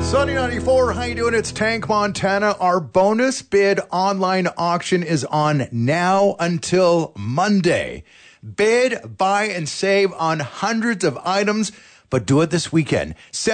Sunny 94, how you doing? It's Tank Montana. Our bonus bid online auction is on now until Monday. Bid, buy, and save on hundreds of items, but do it this weekend.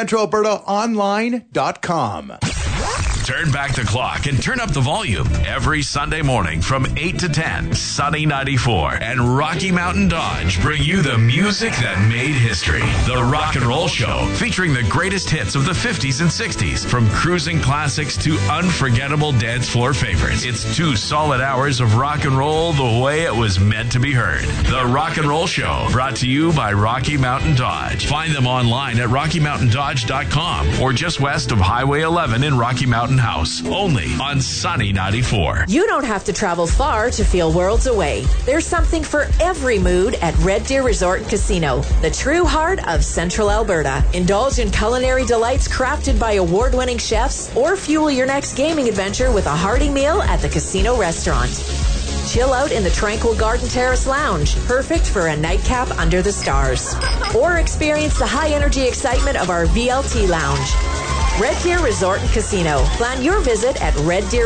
CentralAlbertaOnline.com. Turn back the clock and turn up the volume. Every Sunday morning from 8 to 10, Sunny 94 and Rocky Mountain Dodge bring you the music that made history. The Rock and Roll Show, featuring the greatest hits of the 50s and 60s, from cruising classics to unforgettable dance floor favorites. It's 2 solid hours of rock and roll the way it was meant to be heard. The Rock and Roll Show, brought to you by Rocky Mountain Dodge. Find them online at RockyMountainDodge.com or just west of Highway 11 in Rocky Mountain House, only on Sunny 94. You don't have to travel far to feel worlds away. There's something for every mood at Red Deer Resort and Casino, the true heart of Central Alberta. Indulge in culinary delights crafted by award-winning chefs, or fuel your next gaming adventure with a hearty meal at the casino restaurant. Chill out in the tranquil Garden Terrace Lounge, perfect for a nightcap under the stars. Or experience the high-energy excitement of our VLT Lounge. Red Deer Resort and Casino. Plan your visit at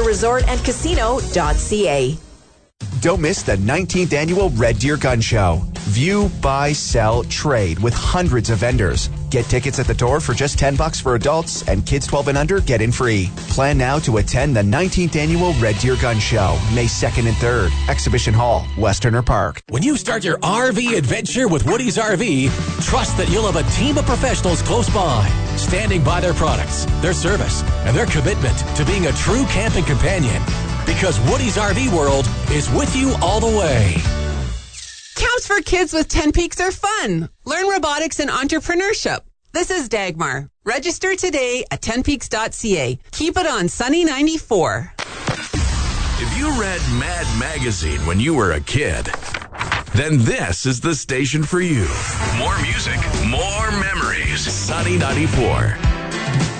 reddeerresortandcasino.ca. Don't miss the 19th annual Red Deer Gun Show. View, buy, sell, trade with hundreds of vendors. Get tickets at the door for just $10 for adults, and kids 12 and under get in free. Plan now to attend the 19th annual Red Deer Gun Show, May 2nd and 3rd, Exhibition Hall, Westerner Park. When you start your RV adventure with Woody's RV, trust that you'll have a team of professionals close by, standing by their products, their service, and their commitment to being a true camping companion. Because Woody's RV World is with you all the way. Camps for kids with 10 Peaks are fun. Learn robotics and entrepreneurship. This is Dagmar. Register today at 10peaks.ca. Keep it on Sunny 94. If you read Mad Magazine when you were a kid, then this is the station for you. More music, more memories. Sunny 94.